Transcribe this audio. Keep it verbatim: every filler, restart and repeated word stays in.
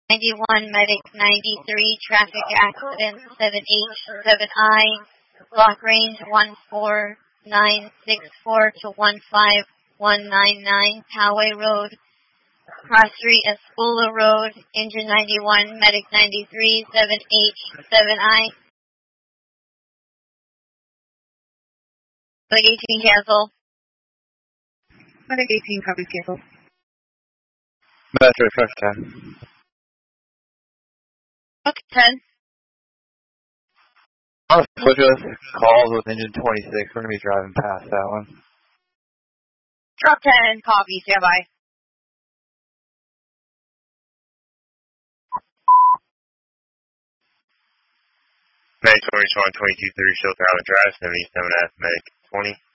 ninety-one, Medic ninety-three, traffic accident seven H seven I, block range one four nine six four to one five one nine nine, Poway Road, Cross Street, Espola Road, engine ninety-one, Medic ninety-three, seven H seven I. Medic eighteen, cancel. Medic eighteen, copy, cancel. Metro truck ten. Okay, ten. Oh, put us calls with engine twenty-six. We're going to be driving past that one. Truck ten, copy, stand by. Medic twenty-one, twenty-two, thirty, Shelter Island Drive, seventy-seven F, Medic twenty.